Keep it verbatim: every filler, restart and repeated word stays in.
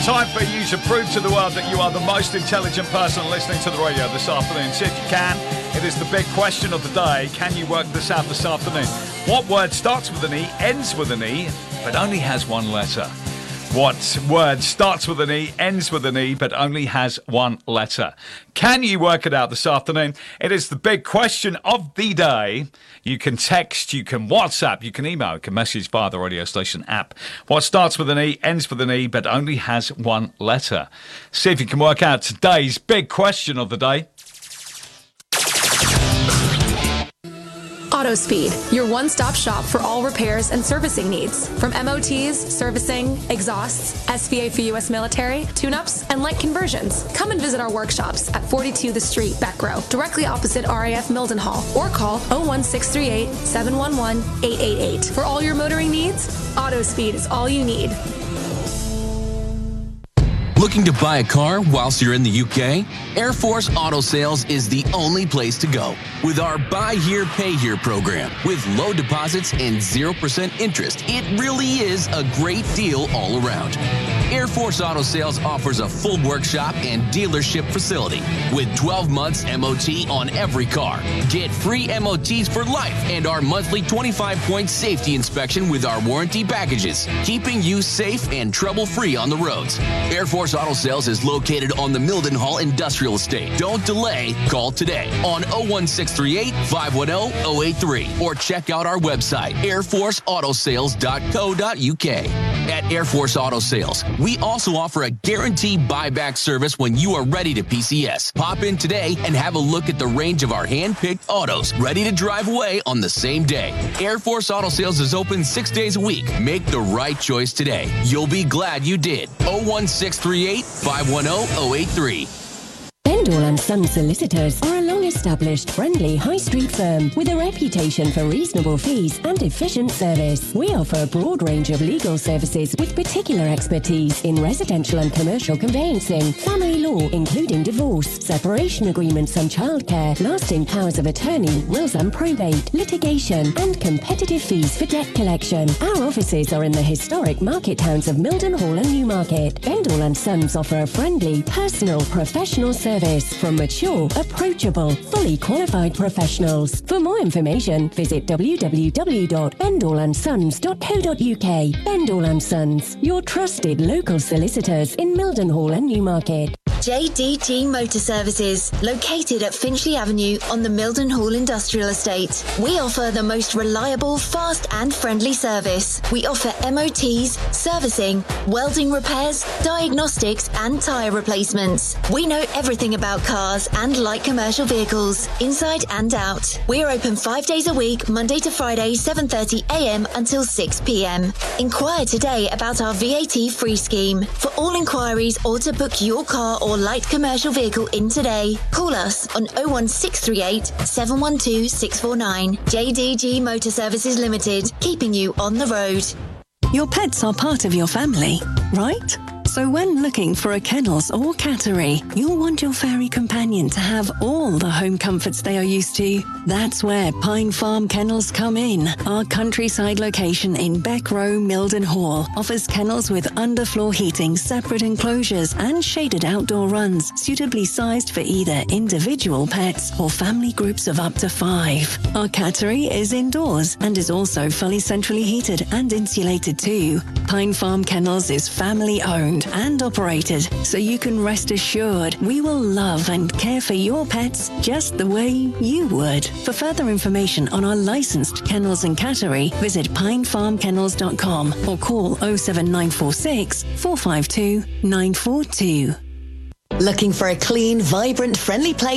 Time for you to prove to the world that you are the most intelligent person listening to the radio this afternoon. See if you can. It is the big question of the day. Can you work this out this afternoon? What word starts with an E, ends with an E, but only has one letter? What word starts with an E, ends with an E, but only has one letter? Can you work it out this afternoon? It is the big question of the day. You can text, you can WhatsApp, you can email, you can message via the radio station app. What starts with an E, ends with an E, but only has one letter? See if you can work out today's big question of the day. AutoSpeed, your one-stop shop for all repairs and servicing needs. From M O Ts, servicing, exhausts, S V A for U S military, tune-ups, and light conversions. Come and visit our workshops at forty-two The Street, Beck Row, directly opposite R A F Mildenhall, or call oh one six three eight, seven one one, eight eight eight. For all your motoring needs, AutoSpeed is all you need. Looking to buy a car whilst you're in the U K? Air Force Auto Sales is the only place to go. With our Buy Here, Pay Here program, with low deposits and zero percent interest, it really is a great deal all around. Air Force Auto Sales offers a full workshop and dealership facility with twelve months M O T on every car. Get free M O Ts for life and our monthly twenty-five point safety inspection with our warranty packages, keeping you safe and trouble-free on the roads. Air Force Auto Sales is located on the Mildenhall Industrial Estate. Don't delay. Call today on oh one six three eight, five one oh, oh eight three or check out our website, air force auto sales dot co dot u k. At Air Force Auto Sales, we also offer a guaranteed buyback service when you are ready to P C S. Pop in today and have a look at the range of our hand-picked autos ready to drive away on the same day. Air Force Auto Sales is open six days a week. Make the right choice today. You'll be glad you did. oh one six three eight, five one oh, oh eight three. Bendall and Sons Solicitors are a long-established, friendly high street firm with a reputation for reasonable fees and efficient service. We offer a broad range of legal services with particular expertise in residential and commercial conveyancing, family law including divorce, separation agreements and childcare, lasting powers of attorney, wills and probate, litigation and competitive fees for debt collection. Our offices are in the historic market towns of Mildenhall and Newmarket. Bendall and Sons offer a friendly, personal, professional service from mature, approachable, fully qualified professionals. For more information, visit w w w dot bendall and sons dot co dot u k. Bendall and Sons, your trusted local solicitors in Mildenhall and Newmarket. J D G Motor Services, located at Finchley Avenue on the Mildenhall Industrial Estate. We offer the most reliable, fast and friendly service. We offer M O Ts, servicing, welding repairs, diagnostics and tyre replacements. We know everything about cars and light commercial vehicles, inside and out. We are open five days a week, Monday to Friday, seven thirty a m until six p m. Inquire today about our V A T free scheme. For all inquiries or to book your car or light commercial vehicle in today, call us on oh one six three eight, seven one two, six four nine. J D G Motor Services Limited, keeping you on the road. Your pets are part of your family, right? So when looking for a kennels or cattery, you'll want your furry companion to have all the home comforts they are used to. That's where Pine Farm Kennels come in. Our countryside location in Beck Row, Mildenhall offers kennels with underfloor heating, separate enclosures and shaded outdoor runs, suitably sized for either individual pets or family groups of up to five. Our cattery is indoors and is also fully centrally heated and insulated too. Pine Farm Kennels is family owned and operated, so you can rest assured we will love and care for your pets just the way you would. For further information on our licensed kennels and cattery, visit pine farm kennels dot com or call oh seven nine four six, four five two, nine four two. Looking for a clean, vibrant, friendly place